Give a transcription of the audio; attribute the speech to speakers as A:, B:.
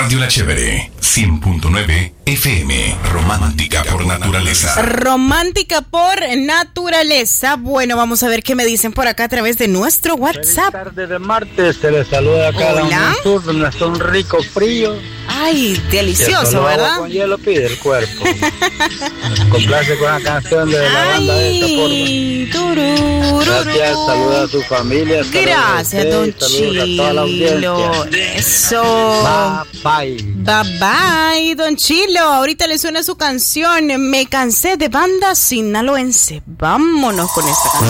A: Radio La Chévere, 100.9 FM, romántica por naturaleza.
B: Romántica por naturaleza. Bueno, vamos a ver qué me dicen por acá a través de nuestro WhatsApp.
C: Feliz tarde de martes, se les saluda acá a la Sur, donde está un rico frío.
B: Ay, delicioso, ¿verdad?
C: Con hielo pide el cuerpo. Nos complace con la canción de la banda de esta forma. Gracias, saluda a su familia.
B: Gracias, don Chilo.
C: A toda la audiencia.
B: Eso.
C: Bye, bye.
B: Bye, bye, don Chilo. Ahorita le suena su canción. Me cansé de banda sinaloense. Vámonos con esta canción.